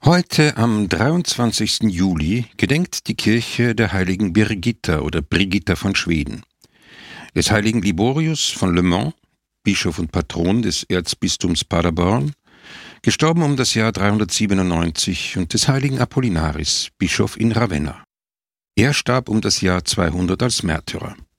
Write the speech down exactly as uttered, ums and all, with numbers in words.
Heute am dreiundzwanzigsten Juli gedenkt die Kirche der heiligen Birgitta oder Brigitta von Schweden, des heiligen Liborius von Le Mans, Bischof und Patron des Erzbistums Paderborn, gestorben um das Jahr dreihundertsiebenundneunzig, und des heiligen Apollinaris, Bischof in Ravenna. Er starb um das Jahr zweihundert als Märtyrer.